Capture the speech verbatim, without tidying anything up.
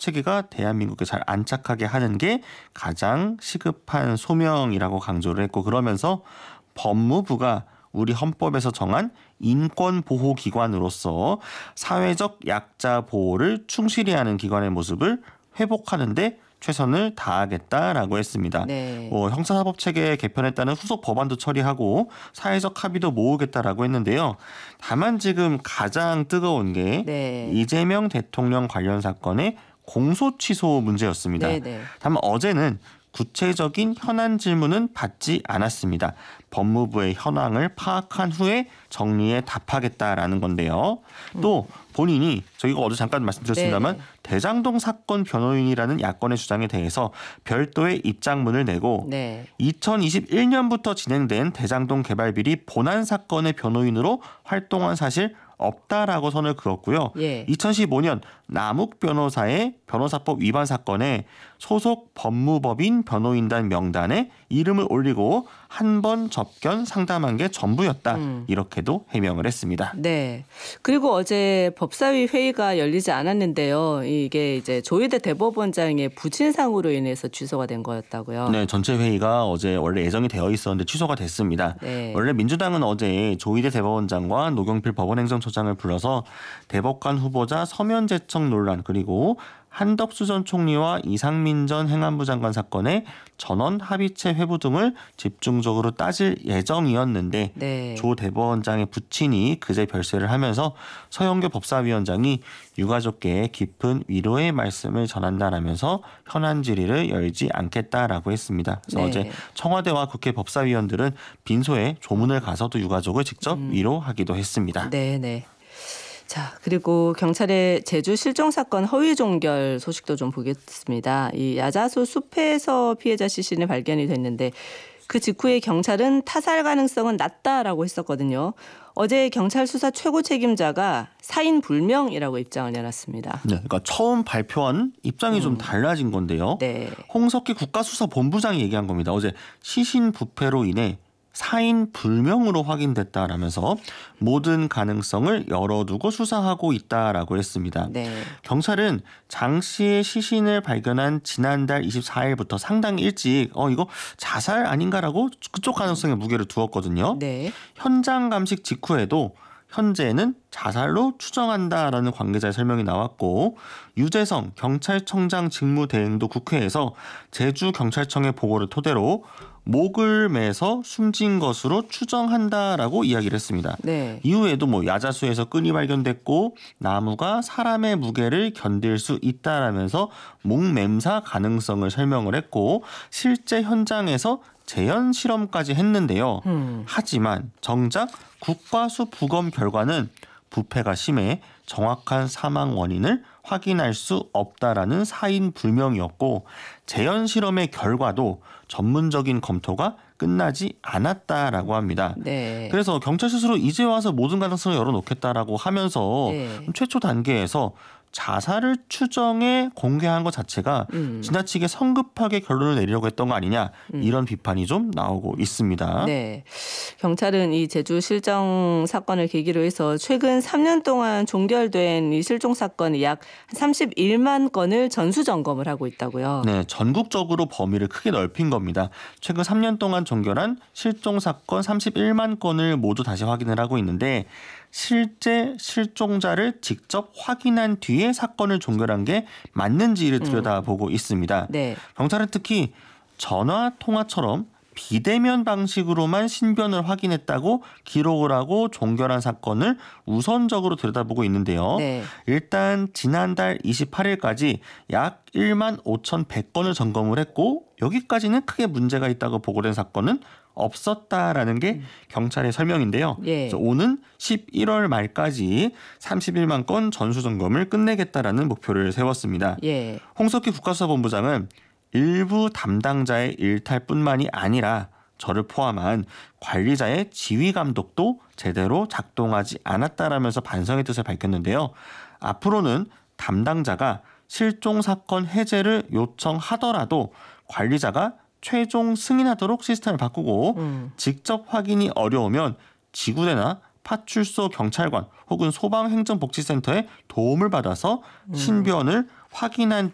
체계가 대한민국에 잘 안착하게 하는 게 가장 시급한 소명이라고 강조를 했고, 그러면서 법무부가 우리 헌법에서 정한 인권보호기관으로서 사회적 약자 보호를 충실히 하는 기관의 모습을 회복하는 데 최선을 다하겠다라고 했습니다. 네. 뭐 형사사법체계 개편에 따른 후속 법안도 처리하고 사회적 합의도 모으겠다라고 했는데요. 다만 지금 가장 뜨거운 게 네. 이재명 대통령 관련 사건의 공소 취소 문제였습니다. 네, 네. 다만 어제는 구체적인 현안 질문은 받지 않았습니다. 법무부의 현황을 파악한 후에 정리에 답하겠다라는 건데요. 또 본인이 저희가 어제 잠깐 말씀드렸습니다만 네. 대장동 사건 변호인이라는 야권의 주장에 대해서 별도의 입장문을 내고 네. 이천이십일 년부터 진행된 대장동 개발 비리 본안 사건의 변호인으로 활동한 사실 없다라고 선을 그었고요. 예. 이천십오 년 남욱 변호사의 변호사법 위반 사건에 소속 법무법인 변호인단 명단에 이름을 올리고 한 번 접견 상담한 게 전부였다. 음. 이렇게도 해명을 했습니다. 네. 그리고 어제 법사위 회의가 열리지 않았는데요. 이게 이제 조희대 대법원장의 부친상으로 인해서 취소가 된 거였다고요. 네, 전체 회의가 어제 원래 예정이 되어 있었는데 취소가 됐습니다. 네. 원래 민주당은 어제 조희대 대법원장과 노경필 법원행정처장을 불러서 대법관 후보자 서면 제청 논란, 그리고 한덕수 전 총리와 이상민 전 행안부 장관 사건의 전원 합의체 회부 등을 집중적으로 따질 예정이었는데 네. 조 대법원장의 부친이 그제 별세를 하면서 서영교 법사위원장이 유가족께 깊은 위로의 말씀을 전한다라면서 현안 질의를 열지 않겠다라고 했습니다. 그래서 네. 어제 청와대와 국회 법사위원들은 빈소에 조문을 가서도 유가족을 직접 음. 위로하기도 했습니다. 네, 네. 자, 그리고 경찰의 제주 실종 사건 허위 종결 소식도 좀 보겠습니다. 이 야자수 숲에서 피해자 시신이 발견이 됐는데 그 직후에 경찰은 타살 가능성은 낮다라고 했었거든요. 어제 경찰 수사 최고 책임자가 사인 불명이라고 입장을 내놨습니다. 네, 그러니까 처음 발표한 입장이 음. 좀 달라진 건데요. 네. 홍석기 국가수사본부장이 얘기한 겁니다. 어제 시신 부패로 인해 사인 불명으로 확인됐다라면서 모든 가능성을 열어두고 수사하고 있다라고 했습니다. 네. 경찰은 장 씨의 시신을 발견한 지난달 이십사 일부터 상당히 일찍 어 이거 자살 아닌가라고 그쪽 가능성에 무게를 두었거든요. 네. 현장 감식 직후에도 현재는 자살로 추정한다라는 관계자의 설명이 나왔고, 유재성 경찰청장 직무대행도 국회에서 제주경찰청의 보고를 토대로 목을 매서 숨진 것으로 추정한다라고 이야기를 했습니다. 네. 이후에도 뭐 야자수에서 끈이 발견됐고 나무가 사람의 무게를 견딜 수 있다라면서 목맴사 가능성을 설명을 했고, 실제 현장에서 재현 실험까지 했는데요. 음. 하지만 정작 국과수 부검 결과는 부패가 심해 정확한 사망 원인을 확인할 수 없다라는 사인 불명이었고, 재현 실험의 결과도 전문적인 검토가 끝나지 않았다라고 합니다. 네. 그래서 경찰 스스로 이제 와서 모든 가능성을 열어놓겠다라고 하면서 네. 최초 단계에서 자살을 추정해 공개한 것 자체가 음. 지나치게 성급하게 결론을 내리려고 했던 거 아니냐, 음. 이런 비판이 좀 나오고 있습니다. 네. 경찰은 이 제주 실종 사건을 계기로 해서 최근 삼 년 동안 종결된 이 실종 사건이 약 삼십일만 건을 전수 점검을 하고 있다고요. 네, 전국적으로 범위를 크게 넓힌 겁니다. 최근 삼 년 동안 종결한 실종 사건 삼십일만 건을 모두 다시 확인을 하고 있는데, 실제 실종자를 직접 확인한 뒤에 사건을 종결한 게 맞는지를 들여다보고 있습니다. 네. 경찰은 특히 전화 통화처럼 비대면 방식으로만 신변을 확인했다고 기록을 하고 종결한 사건을 우선적으로 들여다보고 있는데요. 네. 일단 지난달 이십팔 일까지 약 일만 오천백 건을 점검을 했고, 여기까지는 크게 문제가 있다고 보고된 사건은 없었다라는 게 경찰의 설명인데요. 예. 그래서 오는 십일월 말까지 삼십일만 건 전수점검을 끝내겠다라는 목표를 세웠습니다. 예. 홍석기 국가수사본부장은 일부 담당자의 일탈뿐만이 아니라 저를 포함한 관리자의 지휘 감독도 제대로 작동하지 않았다라면서 반성의 뜻을 밝혔는데요. 앞으로는 담당자가 실종 사건 해제를 요청하더라도 관리자가 최종 승인하도록 시스템을 바꾸고, 음. 직접 확인이 어려우면 지구대나 파출소 경찰관 혹은 소방행정복지센터의 도움을 받아서 신변을 확인한